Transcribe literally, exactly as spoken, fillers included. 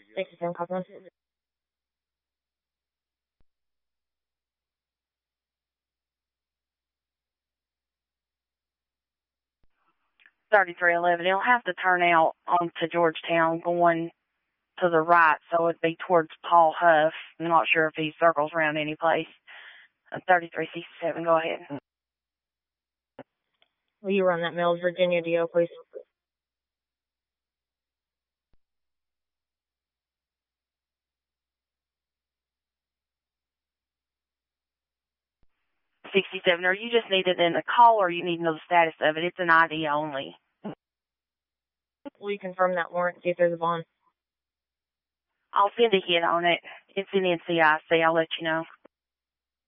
sixty-seven, copy one. thirty-three eleven. It'll have to turn out onto Georgetown going to the right, so it'd be towards Paul Huff. I'm not sure if he circles around any place. Uh, thirty-three sixty-seven, go ahead. Will you run that Mills, Virginia D O, please? sixty-seven, are you just needed in the call or you need to know the status of it? It's an I D only. Will you confirm that warrant, see if there's a bond? I'll send a hit on it. It's in N C I C. I'll let you know.